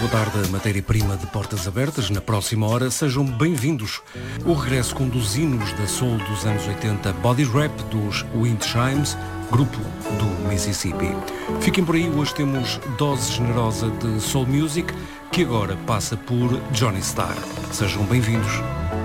boa tarde, a matéria-prima de Portas Abertas. Na próxima hora, sejam bem-vindos. O regresso com um dos hinos da soul dos anos 80, Body Rap dos Wind Chimes, grupo do Mississippi. Fiquem por aí, hoje temos dose generosa de soul music, que agora passa por Johnny Starr. Sejam bem-vindos.